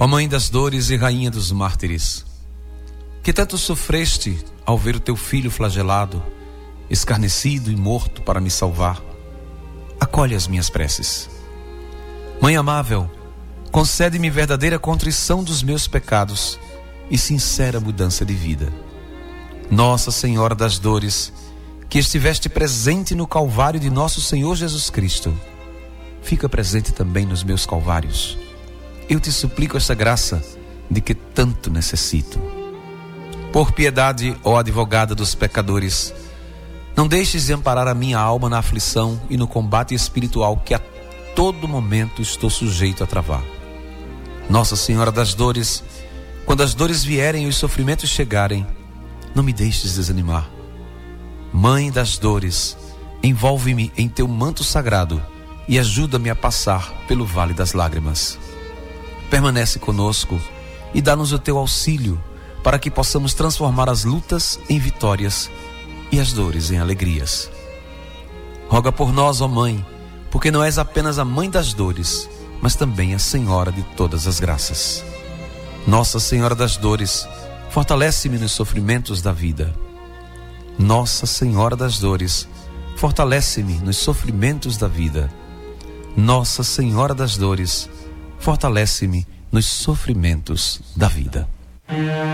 Ó Mãe das dores e Rainha dos mártires, que tanto sofreste ao ver o teu filho flagelado, escarnecido e morto para me salvar, acolhe as minhas preces. Mãe amável, concede-me verdadeira contrição dos meus pecados e sincera mudança de vida. Nossa Senhora das dores, que estiveste presente no Calvário de nosso Senhor Jesus Cristo, fica presente também nos meus calvários. Eu te suplico esta graça de que tanto necessito. Por piedade, ó advogada dos pecadores, não deixes de amparar a minha alma na aflição e no combate espiritual que a todo momento estou sujeito a travar. Nossa Senhora das dores, quando as dores vierem e os sofrimentos chegarem, não me deixes desanimar. Mãe das dores, envolve-me em teu manto sagrado e ajuda-me a passar pelo vale das lágrimas. Permanece conosco e dá-nos o teu auxílio para que possamos transformar as lutas em vitórias e as dores em alegrias. Roga por nós, ó Mãe, porque não és apenas a Mãe das dores, mas também a Senhora de todas as graças. Nossa Senhora das dores, fortalece-me nos sofrimentos da vida. Nossa Senhora das dores, fortalece-me nos sofrimentos da vida. Nossa Senhora das dores, fortalece-me nos sofrimentos da vida.